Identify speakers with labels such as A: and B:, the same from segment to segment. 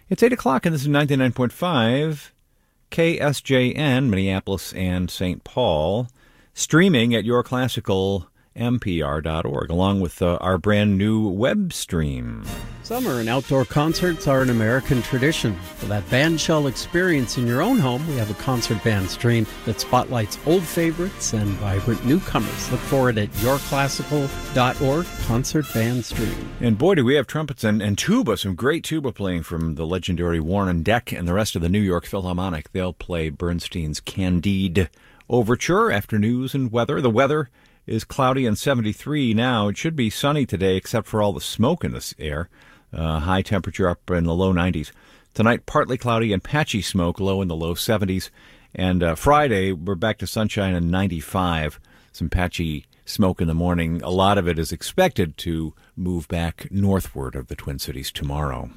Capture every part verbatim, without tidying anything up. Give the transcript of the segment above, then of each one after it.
A: It's eight o'clock, and this is ninety-nine point five K S J N, Minneapolis and Saint Paul, streaming at your classical M P R dot org, along with uh, our brand new web stream.
B: Summer and outdoor concerts are an American tradition. For that bandshell experience in your own home, we have a concert band stream that spotlights old favorites and vibrant newcomers. Look for it at your classical dot org, concert band stream.
A: And boy, do we have trumpets and, and tuba, some great tuba playing from the legendary Warren Deck and the rest of the New York Philharmonic. They'll play Bernstein's Candide Overture after news and weather. The weather is cloudy and seventy-three now. It should be sunny today, except for all the smoke in this air. Uh, high temperature up in the low nineties. Tonight, partly cloudy and patchy smoke, low in the low seventies. And uh, Friday, we're back to sunshine and ninety-five. Some patchy smoke in the morning. A lot of it is expected to move back northward of the Twin Cities tomorrow.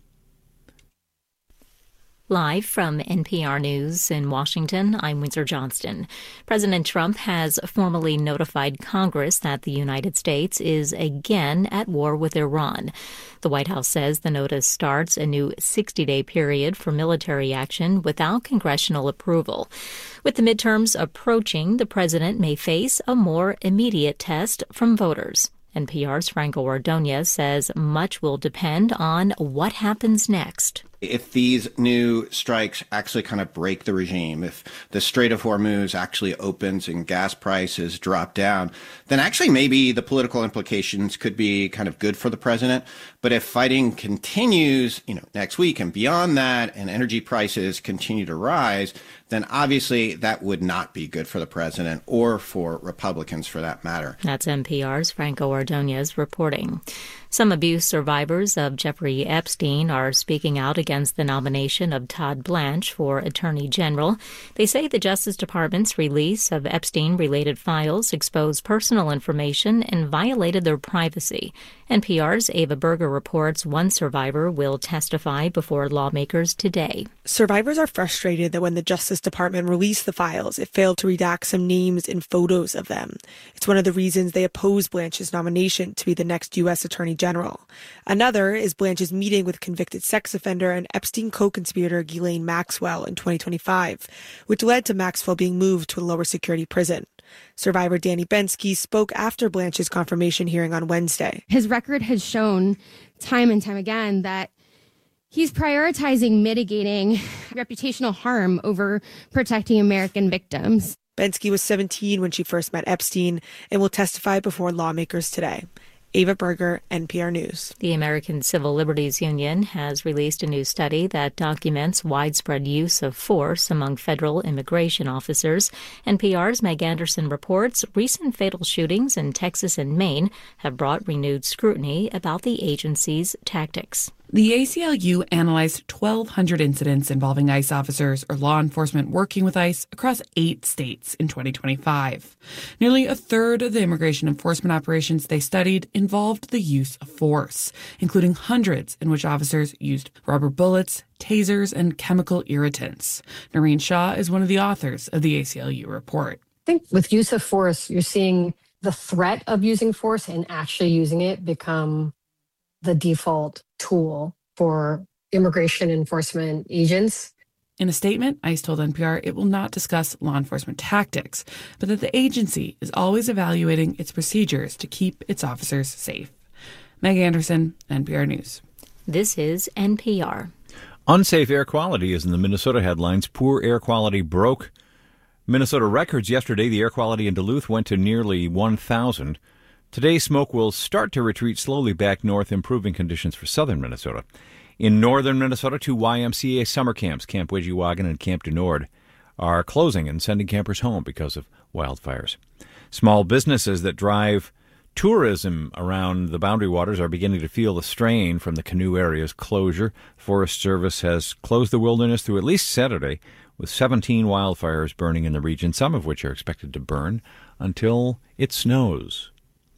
C: Live from N P R News in Washington, I'm Windsor Johnston. President Trump has formally notified Congress that the United States is again at war with Iran. The White House says the notice starts a new sixty-day period for military action without congressional approval. With the midterms approaching, the president may face a more immediate test from voters. N P R's Franco Ordonez says much will depend on what happens next.
D: If these new strikes actually kind of break the regime, if the Strait of Hormuz actually opens and gas prices drop down, then actually maybe the political implications could be kind of good for the president. But if fighting continues, you know, next week and beyond that, and energy prices continue to rise, then obviously that would not be good for the president or for Republicans for that matter.
C: That's N P R's Franco Ordonez reporting. Some abuse survivors of Jeffrey Epstein are speaking out against the nomination of Todd Blanche for Attorney General. They say the Justice Department's release of Epstein-related files exposed personal information and violated their privacy. N P R's Ava Berger reports one survivor will testify before lawmakers today.
E: Survivors are frustrated that when the Justice Department released the files, it failed to redact some names and photos of them. It's one of the reasons they oppose Blanche's nomination to be the next U S Attorney General. Another is Blanche's meeting with convicted sex offender and Epstein co-conspirator Ghislaine Maxwell in twenty twenty-five, which led to Maxwell being moved to a lower security prison. Survivor Danny Bensky spoke after Blanche's confirmation hearing on Wednesday.
F: His record has shown time and time again that he's prioritizing mitigating reputational harm over protecting American victims.
E: Bensky was seventeen when she first met Epstein and will testify before lawmakers today. Ava Berger, N P R News.
C: The American Civil Liberties Union has released a new study that documents widespread use of force among federal immigration officers. N P R's Meg Anderson reports recent fatal shootings in Texas and Maine have brought renewed scrutiny about the agency's tactics.
G: The A C L U analyzed twelve hundred incidents involving ICE officers or law enforcement working with ICE across eight states in twenty twenty-five. Nearly a third of the immigration enforcement operations they studied involved the use of force, including hundreds in which officers used rubber bullets, tasers, and chemical irritants. Noreen Shaw is one of the authors of the A C L U report.
H: I think with use of force, you're seeing the threat of using force and actually using it become the default tool for immigration enforcement agents.
G: In a statement, ICE told N P R it will not discuss law enforcement tactics, but that the agency is always evaluating its procedures to keep its officers safe. Meg Anderson, N P R News.
C: This is N P R.
A: Unsafe air quality is in the Minnesota headlines. Poor air quality broke Minnesota records yesterday. The air quality in Duluth went to nearly one thousand. Today, smoke will start to retreat slowly back north, improving conditions for southern Minnesota. In northern Minnesota, two Y M C A summer camps, Camp Widgewagon and Camp du Nord, are closing and sending campers home because of wildfires. Small businesses that drive tourism around the Boundary Waters are beginning to feel the strain from the canoe area's closure. Forest Service has closed the wilderness through at least Saturday, with seventeen wildfires burning in the region, some of which are expected to burn until it snows.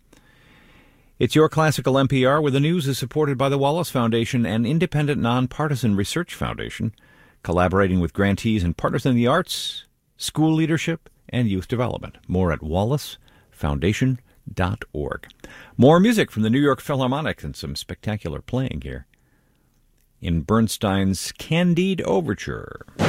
A: It's your classical N P R, where the news is supported by the Wallace Foundation, an independent, nonpartisan research foundation, collaborating with grantees and partners in the arts, school leadership, and youth development. More at wallace foundation dot org. More music from the New York Philharmonic and some spectacular playing here. in Bernstein's Candide Overture.